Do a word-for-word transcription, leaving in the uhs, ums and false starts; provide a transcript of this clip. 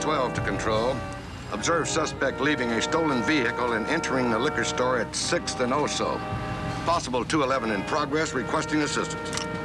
twelve to control. Observed suspect leaving a stolen vehicle and entering the liquor store at sixth and Oso. Possible two eleven in progress, requesting assistance.